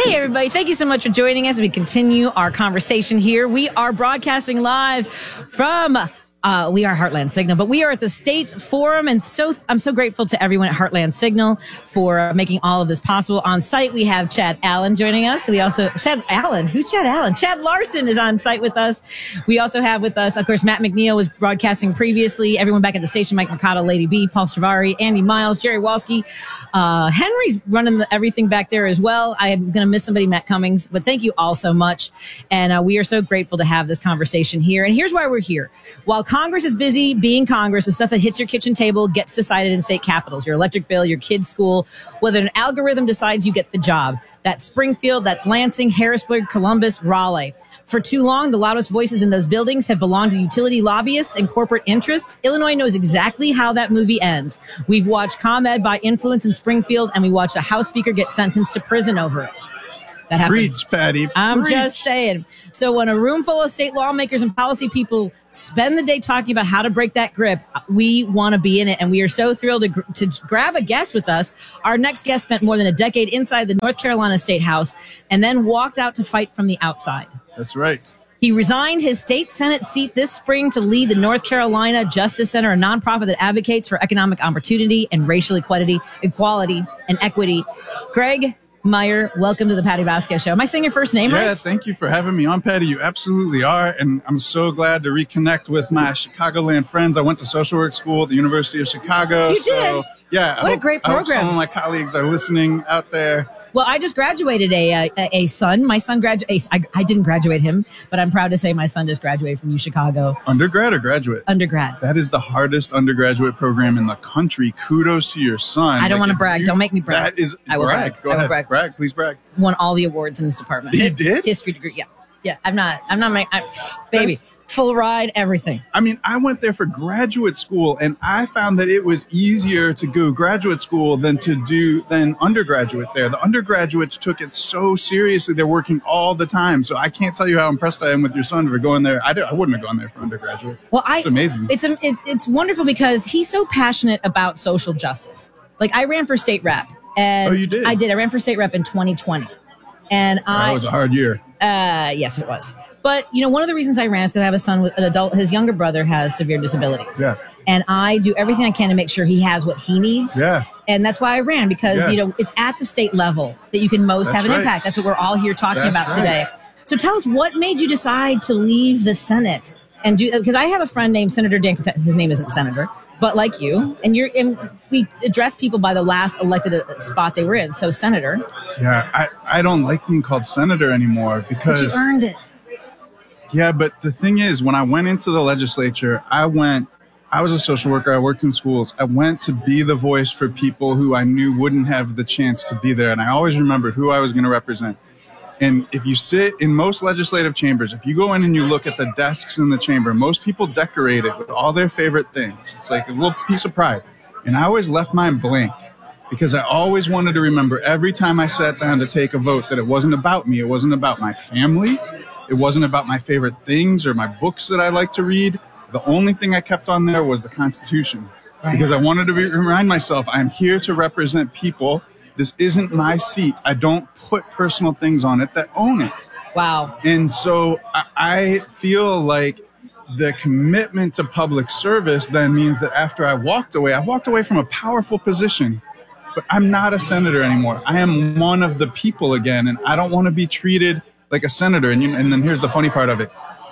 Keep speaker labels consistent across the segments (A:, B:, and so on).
A: Hey, everybody. Thank you so much for joining us as we continue our conversation here. We are broadcasting live from we are Heartland Signal, but we are at the States Forum, and I'm so grateful to everyone at Heartland Signal for making all of this possible. On site, we have Chad Allen joining us. Chad Allen? Who's Chad Allen? Chad Larson is on site with us. We also have with us, of course, Matt McNeil was broadcasting previously. Everyone back at the station, Mike Mercado, Lady B, Paul Stravari, Andy Miles, Jerry Walski. Henry's running everything back there as well. I am going to miss somebody, Matt Cummings, but thank you all so much. And we are so grateful to have this conversation here. And here's why we're here. While Congress is busy being Congress, the stuff that hits your kitchen table gets decided in state capitals, your electric bill, your kid's school, whether an algorithm decides you get the job. That's Springfield, that's Lansing, Harrisburg, Columbus, Raleigh. For too long, the loudest voices in those buildings have belonged to utility lobbyists and corporate interests. Illinois knows exactly how that movie ends. We've watched ComEd by influence in Springfield, and we watched a House Speaker get sentenced to prison over it. That happened.
B: Preach, Patty.
A: I'm just saying. So when a room full of state lawmakers and policy people spend the day talking about how to break that grip, we want to be in it. And we are so thrilled to grab a guest with us. Our next guest spent more than a decade inside the North Carolina State House and then walked out to fight from the outside.
B: That's right.
A: He resigned his state Senate seat this spring to lead the North Carolina Justice Center, a nonprofit that advocates for economic opportunity and racial equality and equity. Greg Meyer, welcome to the Patty Vasquez Show. Am I saying your first name right?
B: Yeah, thank you for having me on, Patty. You absolutely are. And I'm so glad to reconnect with my Chicagoland friends. I went to social work school at the University of Chicago.
A: You did?
B: Yeah.
A: What a great program.
B: I hope some of my colleagues are listening out there.
A: Well, I just graduated a son. My son graduated. I didn't graduate him, but I'm proud to say my son just graduated from UChicago.
B: Undergrad or graduate?
A: Undergrad.
B: That is the hardest undergraduate program in the country. Kudos to your son.
A: I don't want to brag. Don't make me brag.
B: That is,
A: I will brag.
B: Go ahead. Brag. Please brag.
A: Won all the awards in his department.
B: He did?
A: History degree. Yeah. Yeah. I'm not baby. Full ride, everything.
B: I mean, I went there for graduate school, and I found that it was easier to go graduate school than undergraduate there. The undergraduates took it so seriously. They're working all the time. So I can't tell you how impressed I am with your son for going there. I wouldn't have gone there for undergraduate. Well, it's amazing.
A: It's wonderful because he's so passionate about social justice. Like, I ran for state rep. And
B: oh, you did?
A: I did. I ran for state rep in 2020. And
B: that was a hard year.
A: Yes, it was. But, one of the reasons I ran is because I have a son with an adult. His younger brother has severe disabilities.
B: Yeah.
A: And I do everything I can to make sure he has what he needs.
B: Yeah.
A: And that's why I ran, because, it's at the state level that you can most have an impact. That's what we're all here talking about today. So tell us, what made you decide to leave the Senate and do, because I have a friend named Senator Dan Contessa. His name isn't Senator, but like you, and we address people by the last elected spot they were in. So Senator.
B: Yeah, I don't like being called Senator anymore because.
A: But you earned it.
B: Yeah, but the thing is, when I went into the legislature, I was a social worker. I worked in schools. I went to be the voice for people who I knew wouldn't have the chance to be there. And I always remembered who I was going to represent. And if you sit in most legislative chambers, if you go in and you look at the desks in the chamber, most people decorate it with all their favorite things. It's like a little piece of pride. And I always left mine blank because I always wanted to remember every time I sat down to take a vote that it wasn't about me. It wasn't about my family. It wasn't about my favorite things or my books that I like to read. The only thing I kept on there was the Constitution, because I wanted to remind myself I'm here to represent people. This isn't my seat. I don't put personal things on it that own it.
A: Wow.
B: And so I feel like the commitment to public service then means that after I walked away from a powerful position, but I'm not a senator anymore. I am one of the people again, and I don't want to be treated like a senator. And then here's the funny part of it.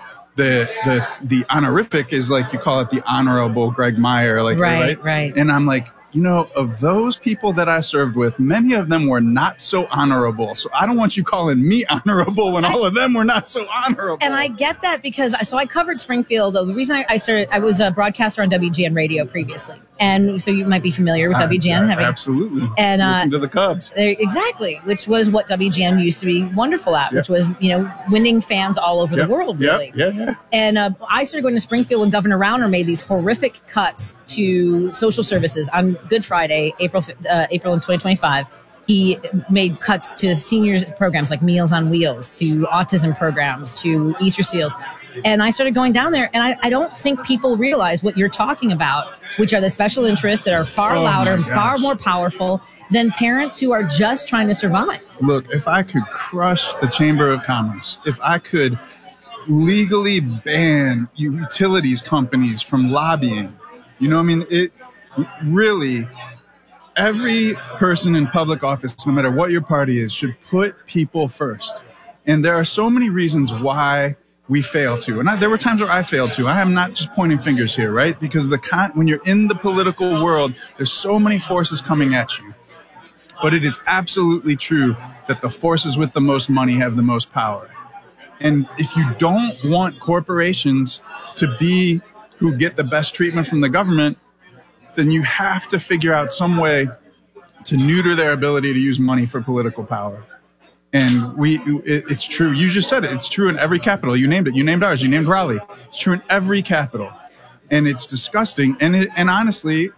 B: The honorific is like, you call it the Honorable Greg Meyer, like,
A: right.
B: And I'm like, of those people that I served with, many of them were not so honorable. So I don't want you calling me honorable when all of them were not so honorable.
A: And I get that because I covered Springfield. The reason I was a broadcaster on WGN radio previously. And so you might be familiar with WGN.
B: Absolutely.
A: And
B: listen to the Cubs.
A: Exactly. Which was what WGN used to be wonderful at, which was, winning fans all over the world, really.
B: Yeah.
A: And I started going to Springfield when Governor Rauner made these horrific cuts to social services on Good Friday, April in 2025. He made cuts to seniors programs like Meals on Wheels, to autism programs, to Easter Seals. And I started going down there, and I don't think people realize what you're talking about, which are the special interests that are far louder and far more powerful than parents who are just trying to survive.
B: Look, if I could crush the Chamber of Commerce, if I could legally ban utilities companies from lobbying, you know what I mean? It really... Every person in public office, no matter what your party is, should put people first. And there are so many reasons why we fail to. And there were times where I failed to. I am not just pointing fingers here, right? Because when you're in the political world, there's so many forces coming at you. But it is absolutely true that the forces with the most money have the most power. And if you don't want corporations to be who get the best treatment from the government, then you have to figure out some way to neuter their ability to use money for political power. And it's true. You just said it. It's true in every capital. You named it. You named ours. You named Raleigh. It's true in every capital. And it's disgusting. And honestly,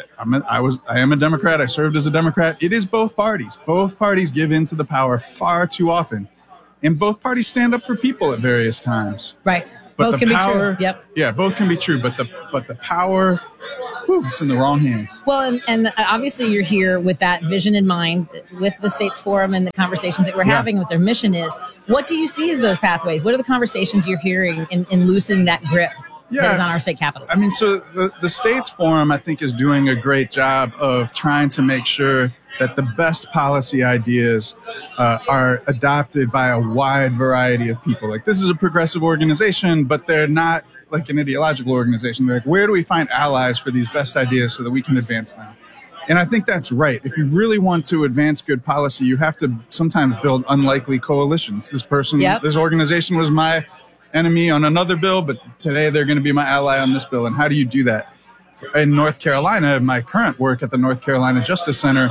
B: I am a Democrat. I served as a Democrat. It is both parties. Both parties give in to the power far too often. And both parties stand up for people at various times.
A: Right.
B: But
A: both can be true. Yep.
B: Yeah, both can be true. But the power... it's in the wrong hands.
A: Well, and obviously you're here with that vision in mind, with the States Forum and the conversations that we're having, what their mission is. What do you see as those pathways? What are the conversations you're hearing in loosening that grip that is on our state capitals?
B: I mean, so the States Forum, I think, is doing a great job of trying to make sure that the best policy ideas are adopted by a wide variety of people. Like, this is a progressive organization, but they're not like an ideological organization. They're like, where do we find allies for these best ideas so that we can advance them? And I think that's right. If you really want to advance good policy, you have to sometimes build unlikely coalitions. This organization was my enemy on another bill, but today they're going to be my ally on this bill. And how do you do that? In North Carolina, my current work at the North Carolina Justice Center,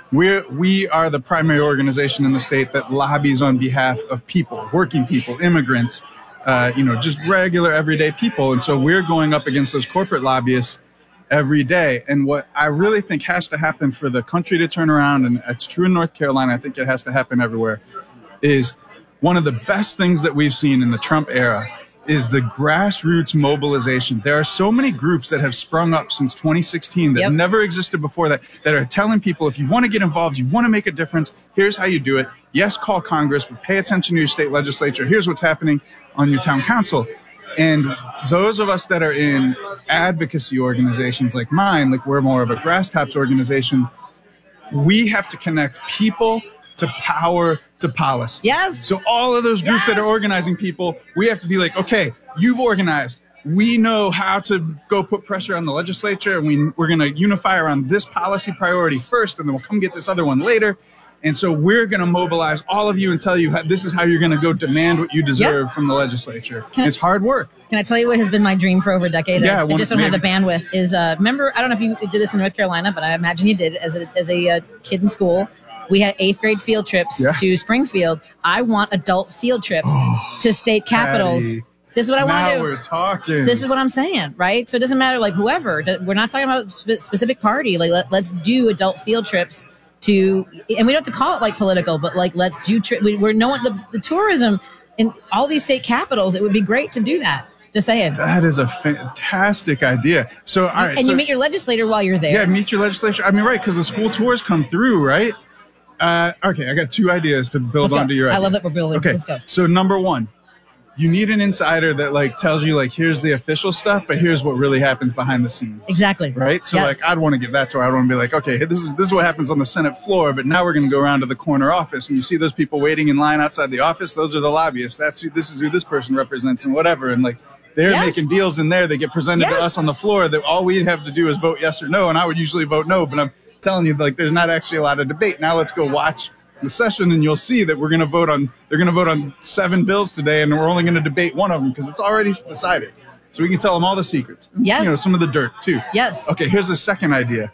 B: we are the primary organization in the state that lobbies on behalf of people, working people, immigrants, just regular everyday people. And so we're going up against those corporate lobbyists every day. And what I really think has to happen for the country to turn around, and it's true in North Carolina, I think it has to happen everywhere, is one of the best things that we've seen in the Trump era is the grassroots mobilization. There are so many groups that have sprung up since 2016 that never existed before that are telling people, if you want to get involved, you want to make a difference, here's how you do it. Yes, call Congress, but pay attention to your state legislature. Here's what's happening on your town council. And those of us that are in advocacy organizations like mine, like we're more of a grass tops organization, we have to connect people to power to policy.
A: Yes.
B: So all of those groups that are organizing people, we have to be like, okay, you've organized. We know how to go put pressure on the legislature, and we're going to unify around this policy priority first, and then we'll come get this other one later. And so we're going to mobilize all of you and tell you this is how you're going to go demand what you deserve from the legislature. It's hard work.
A: Can I tell you what has been my dream for over a decade?
B: Yeah,
A: I just don't have the bandwidth. Remember, I don't know if you did this in North Carolina, but I imagine you did as a kid in school. We had 8th grade field trips to Springfield. I want adult field trips to state capitals.
B: Patty,
A: this is what I want to do.
B: Now we're talking.
A: This is what I'm saying, right? So it doesn't matter, like, whoever. We're not talking about a specific party. Like, let's do adult field trips to, and we don't have to call it like political, but like, let's do, we're knowing the tourism in all these state capitals. It would be great to do that. Just saying.
B: That is a fantastic idea. So, all right.
A: And you meet your legislator while you're there.
B: Yeah, meet your legislature. I mean, right, because the school tours come through, right? Okay, I got 2 ideas to build onto your idea.
A: I love that we're building.
B: Okay,
A: let's go.
B: So number 1, you need an insider that like tells you like, here's the official stuff, but here's what really happens behind the scenes.
A: Exactly.
B: Right. So like, I'd want to give that to her. I'd want to be like, okay, this is what happens on the Senate floor, but now we're going to go around to the corner office, and you see those people waiting in line outside the office. Those are the lobbyists. This is who this person represents and whatever. And like, they're making deals in there. They get presented to us on the floor that all we'd have to do is vote yes or no. And I would usually vote no, but I'm telling you, like, there's not actually a lot of debate. Now let's go watch the session, and you'll see that they're going to vote on 7 bills today, and we're only going to debate one of them because it's already decided. So we can tell them all the secrets.
A: Yes.
B: Some of the dirt too.
A: Yes.
B: Okay, here's the second idea.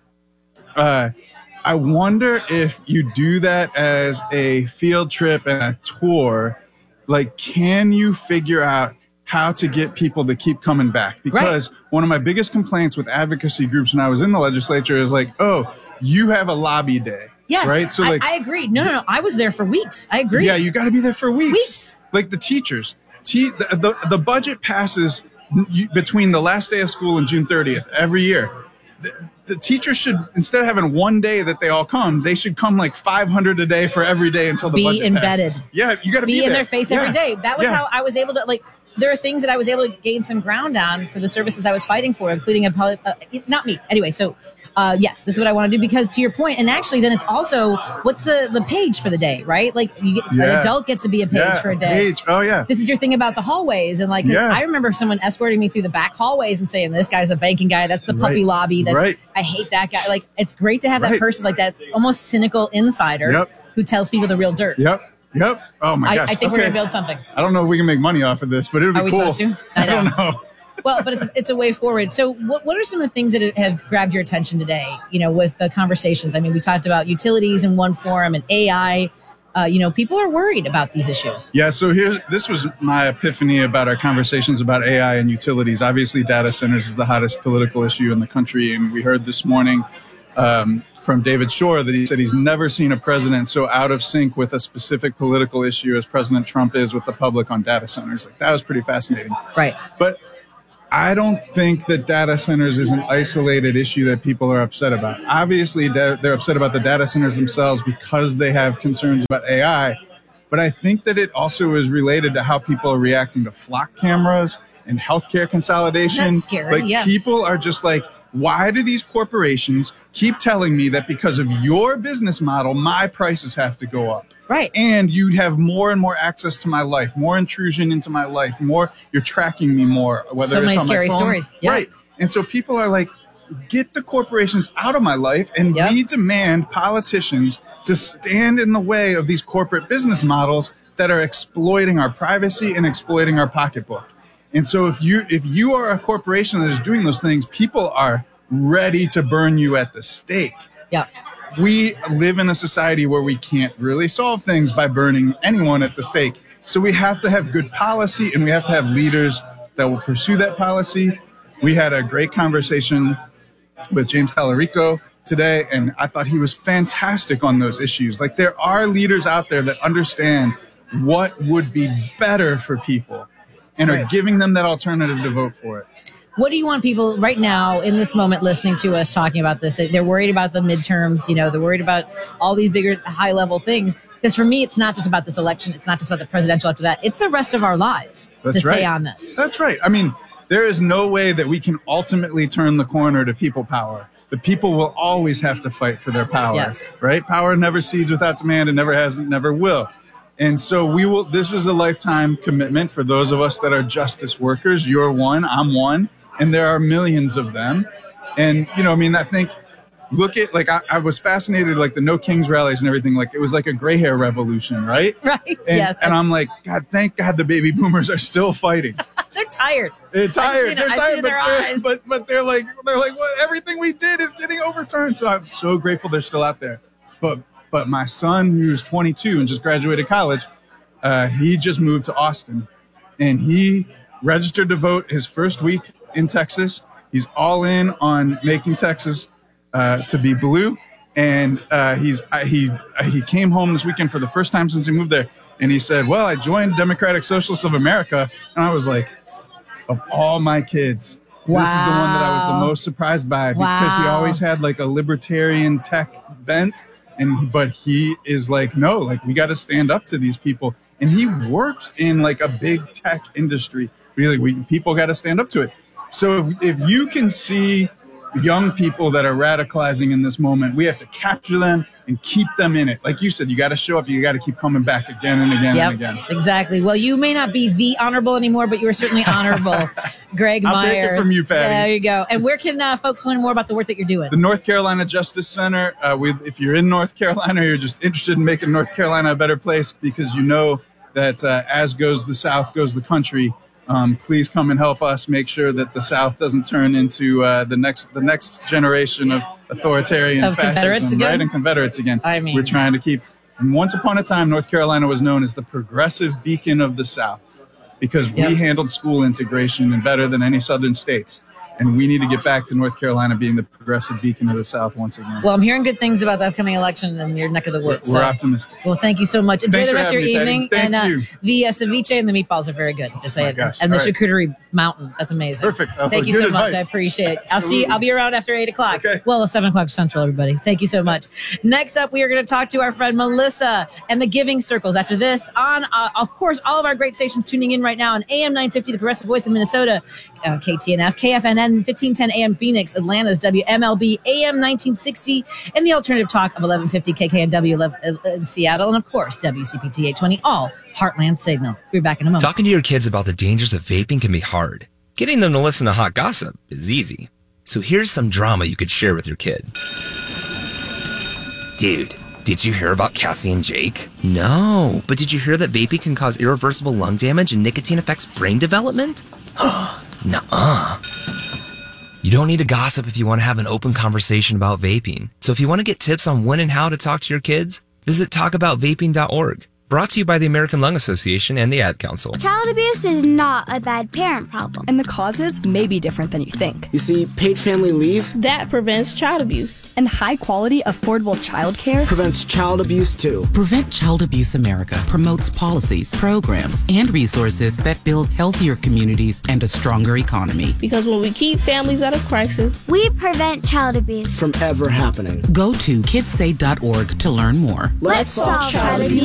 B: I wonder if you do that as a field trip and a tour, like, can you figure out how to get people to keep coming back? Because one of my biggest complaints with advocacy groups when I was in the legislature is like, oh, you have a lobby day.
A: Yes,
B: right. So
A: I agree. No. I was there for weeks. I agree.
B: Yeah, you got to be there for weeks.
A: Weeks.
B: Like the teachers, the budget passes between the last day of school and June 30th every year. The teachers should, instead of having one day that they all come, they should come like 500 a day for every day until the budget
A: embedded.
B: passes. Yeah, you got to be
A: in
B: there.
A: Their face every day. That was how I was able to, like, there are things that I was able to gain some ground on for the services I was fighting for, including not me. Anyway, so yes, this is what I want to do, because to your point, and actually then it's also, what's the page for the day, right? Like an adult gets to be a page for a day.
B: Page. Oh yeah.
A: This is your thing about the hallways, and like I remember someone escorting me through the back hallways and saying, "This guy's the banking guy. That's the puppy lobby. That's I hate that guy." Like, it's great to have that person like that almost cynical insider who tells people the real dirt.
B: Yep. Oh my gosh.
A: I think we're gonna build something.
B: I don't know if we can make money off of this, but it would be cool.
A: Are we supposed to?
B: I don't know.
A: Well, but it's a way forward. So what are some of the things that have grabbed your attention today, with the conversations? I mean, we talked about utilities in one forum and AI. People are worried about these issues. Yeah, so this was my epiphany about our conversations about AI and utilities. Obviously, data centers is the hottest political issue in the country. And we heard this morning from David Shore that he said he's never seen a president so out of sync with a specific political issue as President Trump is with the public on data centers. Like, that was pretty fascinating. Right. But I don't think that data centers is an isolated issue that people are upset about. Obviously, they're upset about the data centers themselves because they have concerns about AI. But I think that it also is related to how people are reacting to flock cameras and healthcare consolidation. That's scary, like, people are just like, why do these corporations keep telling me that because of your business model, my prices have to go up? Right. And you have more and more access to my life, more intrusion into my life, you're tracking me more, whether so it's on my phone. So many scary stories. Yeah. Right. And so people are like, get the corporations out of my life, and we demand politicians to stand in the way of these corporate business models that are exploiting our privacy and exploiting our pocketbook. And so if you are a corporation that is doing those things, people are ready to burn you at the stake. Yeah. We live in a society where we can't really solve things by burning anyone at the stake. So we have to have good policy, and we have to have leaders that will pursue that policy. We had a great conversation with James Talarico today, and I thought he was fantastic on those issues. Like, there are leaders out there that understand what would be better for people and are giving them that alternative to vote for it. What do you want people right now in this moment listening to us talking about this? They're worried about the midterms, they're worried about all these bigger high level things. Because for me, it's not just about this election. It's not just about the presidential after that. It's the rest of our lives to stay on this. That's right. I mean, there is no way that we can ultimately turn the corner to people power. The people will always have to fight for their power. Yes. Right? Power never cedes without demand, and never has, and never will. And so this is a lifetime commitment for those of us that are justice workers. You're one, I'm one. And there are millions of them. And, I think, look at, like, I was fascinated, like, the No Kings rallies and everything. Like, it was like a gray hair revolution, right? Right, yes. And I'm like, God, thank God the baby boomers are still fighting. They're tired. They're tired. They're tired, but they're like, what? Everything we did is getting overturned. So I'm so grateful they're still out there. But my son, who's 22 and just graduated college, he just moved to Austin. And he registered to vote his first week in Texas. He's all in on making Texas to be blue, and he came home this weekend for the first time since he moved there, and he said, "Well, I joined Democratic Socialists of America," and I was like, "Of all my kids, this is the one that I was the most surprised by, because he always had like a libertarian tech bent, but he is like, no, like, we got to stand up to these people." And he works in like a big tech industry. Really, people got to stand up to it. So if you can see young people that are radicalizing in this moment, we have to capture them and keep them in it. Like you said, you got to show up. You got to keep coming back again and again and again. Exactly. Well, you may not be the honorable anymore, but you are certainly honorable, Greg Meyer. I'll take it from you, Patty. There you go. And where can folks learn more about the work that you're doing? The North Carolina Justice Center. If you're in North Carolina, or you're just interested in making North Carolina a better place, because that as goes the South, goes the country. Please come and help us make sure that the South doesn't turn into the next generation of authoritarian fascism, right? And Confederates again. I mean, we're trying to keep. Once upon a time, North Carolina was known as the progressive beacon of the South, because we handled school integration better than any Southern states.
B: And we need to get back to North Carolina being the progressive beacon of the South once again.
A: Well, I'm hearing good things about the upcoming election in your neck of the woods.
B: We're optimistic.
A: Well, thank you so much. Enjoy
B: Thanks
A: the
B: for
A: rest of your
B: having me,
A: evening.
B: Thank you.
A: The ceviche and the meatballs are very good. Just saying.
B: Gosh.
A: And the
B: All right.
A: charcuterie mountain. That's amazing.
B: Perfect.
A: Thank you
B: Good
A: so much.
B: advice.
A: I appreciate it. I'll be around after 8 o'clock.
B: Okay.
A: Well, 7 o'clock Central, everybody. Thank you so much. Next up, we are going to talk to our friend Melissa and the Giving Circles. After this, on, of course, all of our great stations tuning in right now on AM 950, the Progressive Voice of Minnesota, KTNF, KFNN, 1510 AM Phoenix, Atlanta's WMLB, AM 1960, and the alternative talk of 1150 KKNW in Seattle, and of course, WCPT 820, all Heartland Signal. We'll be back in a moment.
C: Talking to your kids about the dangers of vaping can be hard. Getting them to listen to hot gossip is easy. So here's some drama you could share with your kid. Dude, did you hear about Cassie and Jake? No, but did you hear that vaping can cause irreversible lung damage and nicotine affects brain development? Nuh-uh. You don't need to gossip if you want to have an open conversation about vaping. So if you want to get tips on when and how to talk to your kids, visit talkaboutvaping.org. Brought to you by the American Lung Association and the Ad Council.
D: Child abuse is not a bad parent problem.
E: And the causes may be different than you think.
F: You see, paid family leave
G: that prevents child abuse.
E: And high-quality, affordable childcare
F: prevents child abuse, too.
H: Prevent Child Abuse America promotes policies, programs, and resources that build healthier communities and a stronger economy.
G: Because when we keep families out of crisis,
D: we prevent child abuse
F: from ever happening.
H: Go to kidssay.org to learn more.
D: Let's solve child abuse.